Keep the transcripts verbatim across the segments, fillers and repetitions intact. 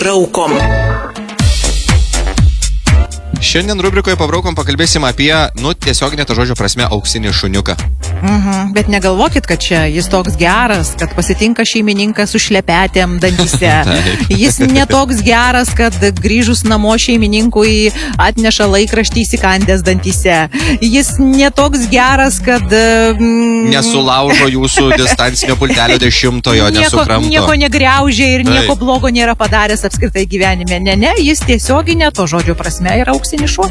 Pabraukom. Šiandien rubrikoje Pabraukom pakalbėsim apie, nu, tiesioginė to žodžio prasme, auksinį šuniuką. Mhm, bet negalvokit, kad čia jis toks geras, kad pasitinka šeimininkas su šlepetėm dantyse. Jis netoks geras, kad grįžus namo šeimininkui atneša laikraštį įsikandęs dantyse. Jis netoks geras, kad... Mm, Nesulaužo jūsų distancinio pultelio dešimtojo, nieko, nesukramto. Nieko negriaužia ir nieko Taip. blogo nėra padaręs apskritai gyvenime. Ne, ne, jis tiesioginė to žodžio prasme yra auksinis šuo.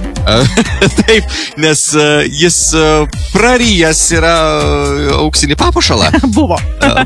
Taip, nes uh, jis uh, prarijęs yra uh, auksinį papuošalą. Buvo.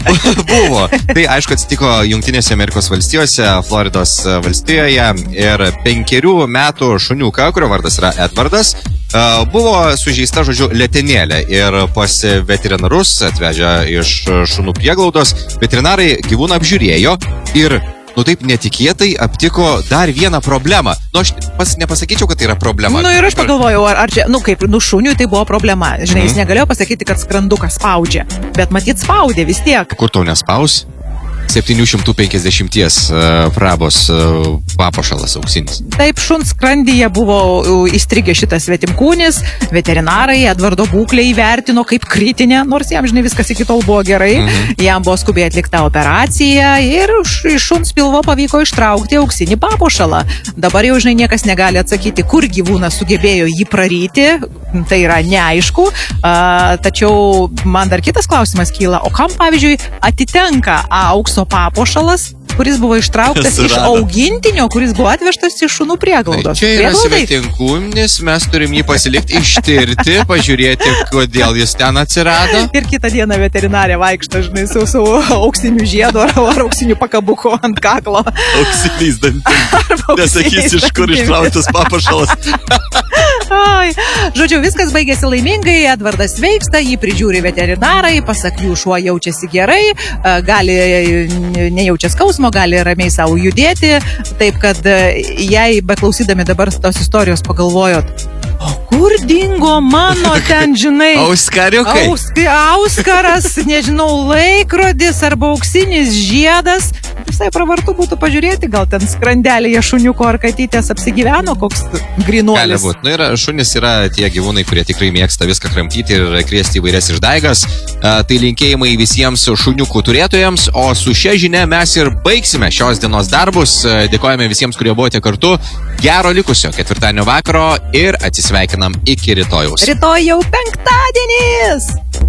Buvo. Tai aišku atsitiko Jungtinėse Amerikos valstijose, Floridos valstijoje, ir penkerių metų šuniuką, kurio vardas yra Edvardas, uh, buvo sužeista, žodžiu, letenėlė, ir pas veterinarus atvežę iš šunų prieglaudos, veterinarai gyvūną apžiūrėjo ir nu taip netikėtai aptiko dar vieną problemą. Nu, aš pas, nepasakyčiau, kad tai yra problema. Nu, ir aš pagalvojau, ar, ar čia, nu, kaip, nu, šuniui tai buvo problema. Žinai, jis negalėjo pasakyti, kad skrandukas spaudžia. Bet matyt, spaudė vis tiek. Kur tau nespaus? septyni šimtai penkiasdešimt uh, prabos uh, papuošalas auksinis. Taip, šuns skrandyje buvo uh, įstrigę šitas svetimkūnis. Veterinarai Edvardo būklę įvertino kaip kritinę, nors jam, žinai, viskas iki tol buvo gerai. Mhm. Jam buvo skubiai atlikta operacija ir iš šuns pilvo pavyko ištraukti auksinį papuošalą. Dabar jau, žinai, niekas negali atsakyti, kur gyvūnas sugebėjo jį praryti. Tai yra neaišku. Uh, tačiau man dar kitas klausimas kyla. O kam, pavyzdžiui, atitenka aukso papuošalas, kuris buvo ištrauktas iš augintinio, kuris buvo atvežtas iš šunų prieglaudos? Čia yra svetimkūnis, mes turim jį pasilikti, ištirti, pažiūrėti, kodėl jis ten atsirado. Ir kitą dieną veterinarė vaikšto, žinai, su, su auksiniu žiedu ar, ar auksiniu pakabuku ant kaklo. Auksiniais dantimis. Nesakys, iš kur ištrauktas papuošalas. Ai, žodžiu, viskas baigėsi laimingai, Edvardas sveiksta, jį prižiūri veterinarai, pasak jų šuo jaučiasi gerai, gali, nejaučia skausmo, gali ramiai savo judėti, taip kad jei beklausydami dabar tos istorijos pagalvojot, o kur dingo mano ten, žinai, Auskariukai. Ausk, auskaras, nežinau, laikrodis arba auksinis žiedas, visai pravartu būtų pažiūrėti, gal ten skrandelėje šuniuko ar katytės apsigyveno koks grinuolis. Gali būt. Nu, yra, šunis yra tie gyvūnai, kurie tikrai mėgsta viską kramtyti ir krėsti įvairias išdaigas. A, tai linkėjimai visiems šuniukų turėtojams, o su šia žinia mes ir baigsime šios dienos darbus. Dėkojame visiems, kurie buvote kartu. Gero likusio ketvirtadienio vakaro ir atsisveikinam iki rytojaus. Rytoj jau penktadienis!